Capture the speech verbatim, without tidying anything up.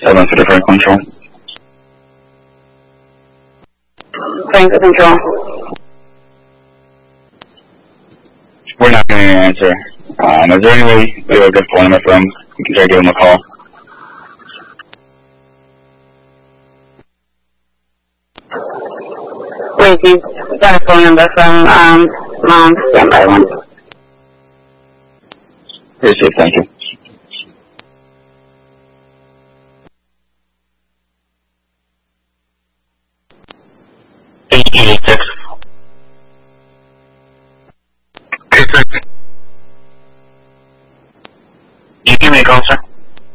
seven for the Frank Control. Frank Control. We're not getting an answer. Um, is there any way we have a good phone number for him? We can try to give him a call. Wait, he's got a phone number from, um, Mom. Stand by one. Appreciate it, thank you. eight eight six